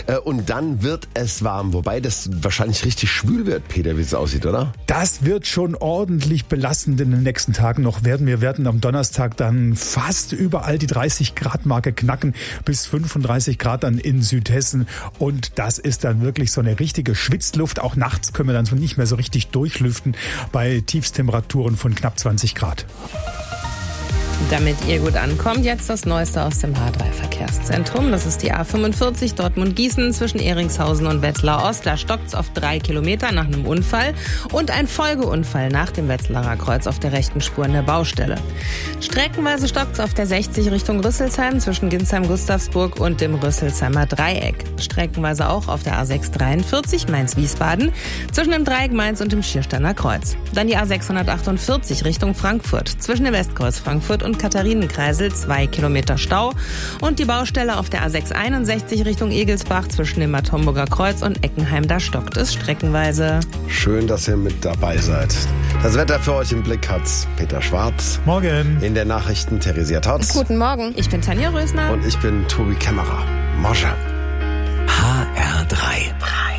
Und dann wird es warm. Wobei das wahrscheinlich richtig schwül wird, Peter, wie es aussieht, oder? Das wird schon ordentlich belastend in den nächsten Tagen noch werden. Wir werden am Donnerstag dann fast überall die 30-Grad-Marke knacken, bis 35 Grad dann in Südhessen. Und das ist dann wirklich so eine richtige Schwitzluft. Auch nachts können wir dann so nicht mehr so richtig durchlüften bei Tiefstemperaturen von knapp 20 Grad. Damit ihr gut ankommt, jetzt das Neueste aus dem H3-Verkehrszentrum. Das ist die A45 Dortmund-Gießen zwischen Ehringshausen und Wetzlar Ost. Da stockt's auf 3 Kilometer nach einem Unfall und ein Folgeunfall nach dem Wetzlarer Kreuz auf der rechten Spur in der Baustelle. Streckenweise stockt's auf der 60 Richtung Rüsselsheim zwischen Ginsheim-Gustavsburg und dem Rüsselsheimer Dreieck. Streckenweise auch auf der A643 Mainz-Wiesbaden zwischen dem Dreieck Mainz und dem Schiersteiner Kreuz. Dann die A648 Richtung Frankfurt zwischen dem Westkreuz Frankfurt und Katharinenkreisel 2 Kilometer Stau und die Baustelle auf der A661 Richtung Egelsbach zwischen dem Bad Homburger Kreuz und Eckenheim, da stockt es streckenweise. Schön, dass ihr mit dabei seid. Das Wetter für euch im Blick hat Peter Schwarz. Morgen. In der Nachrichten Theresia Totz. Guten Morgen. Ich bin Tanja Rösner. Und ich bin Tobi Kämmerer. Morgen. HR3.